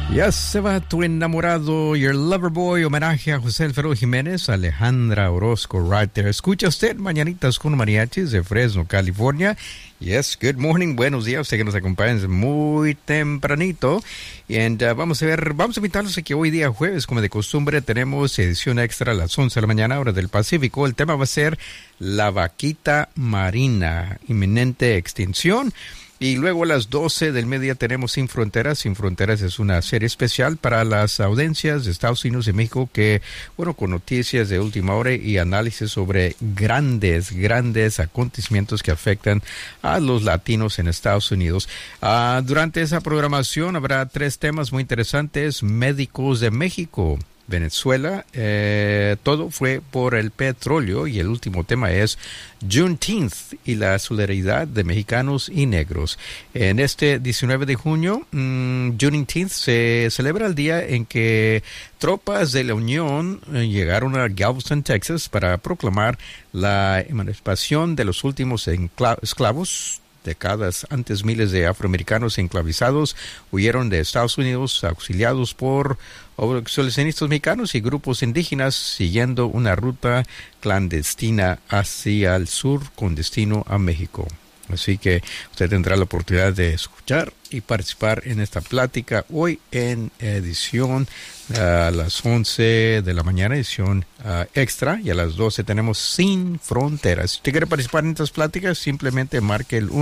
Ya se va tu enamorado, Your Lover Boy, homenaje a José Alfredo Jiménez, Alejandra Orozco, right there. Escucha usted Mañanitas con Mariachis de Fresno, California. Yes, good morning, buenos días, usted que nos acompaña muy tempranito. Y vamos a invitarlos a que hoy día jueves, como de costumbre, tenemos edición extra a las 11 de la mañana, hora del Pacífico. El tema va a ser la vaquita marina, inminente extinción. Y luego a las 12 del mediodía tenemos Sin Fronteras. Sin Fronteras es una serie especial para las audiencias de Estados Unidos y México que, bueno, con noticias de última hora y análisis sobre grandes acontecimientos que afectan a los latinos en Estados Unidos. Durante esa programación habrá 3 temas muy interesantes. Médicos de México, Venezuela, todo fue por el petróleo, y el último tema es Juneteenth y la solidaridad de mexicanos y negros. En este 19 de junio, Juneteenth se celebra el día en que tropas de la Unión llegaron a Galveston, Texas, para proclamar la emancipación de los últimos esclavos. Décadas antes, miles de afroamericanos enclavizados huyeron de Estados Unidos, auxiliados por abolicionistas mexicanos y grupos indígenas, siguiendo una ruta clandestina hacia el sur con destino a México. Así que usted tendrá la oportunidad de escuchar y participar en esta plática hoy en edición a las 11 de la mañana, edición extra, y a las 12 tenemos Sin Fronteras. Si usted quiere participar en estas pláticas, simplemente marque el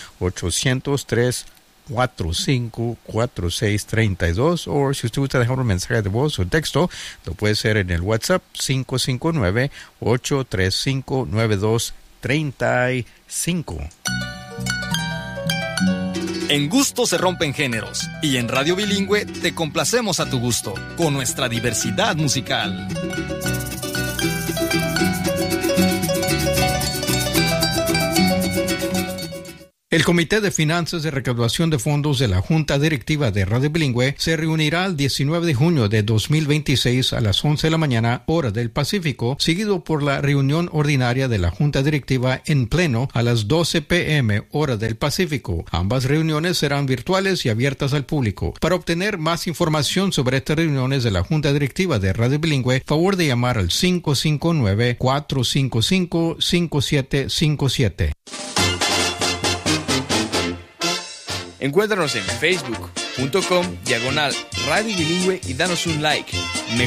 1-800-345-4632, o si usted gusta dejar un mensaje de voz o texto, lo puede hacer en el WhatsApp 559-835-9235. En gusto se rompen géneros, y en Radio Bilingüe te complacemos a tu gusto con nuestra diversidad musical. El Comité de Finanzas de Recaudación de Fondos de la Junta Directiva de Radio Bilingüe se reunirá el 19 de junio de 2026 a las 11 de la mañana, hora del Pacífico, seguido por la reunión ordinaria de la Junta Directiva en pleno a las 12 p.m., hora del Pacífico. Ambas reuniones serán virtuales y abiertas al público. Para obtener más información sobre estas reuniones de la Junta Directiva de Radio Bilingüe, favor de llamar al 559-455-5757. Encuéntranos en facebook.com/Radio Bilingüe y danos un like.